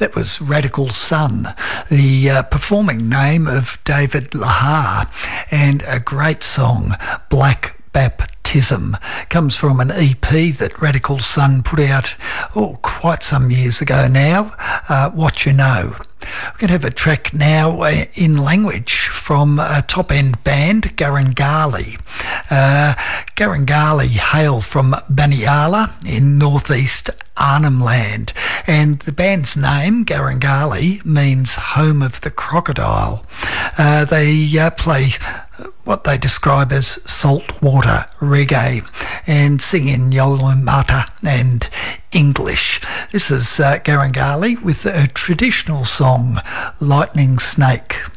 That was Radical Sun, the performing name of David Lahar, and a great song, Black Baptism, comes from an EP that Radical Sun put out quite some years ago now, What You Know. We're going to have a track now in language from a top-end band, Garangali. Garangali hail from Banyala in northeast Arnhem Land, and the band's name, Garangali, means home of the crocodile. They play what they describe as saltwater reggae and sing in Yolumata and English. This is Garangali with a traditional song, Lightning Snake.